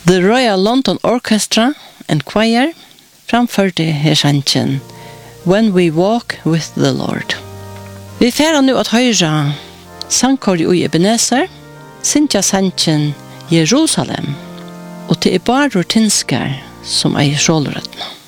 The Royal London Orchestra and Choir framførte her sangen When We Walk with the Lord. Vi færer nu at høyre sangkori ui Ebenezer, syntja sangen Jerusalem, og til Barur Tinskar som eier sjålrøttene.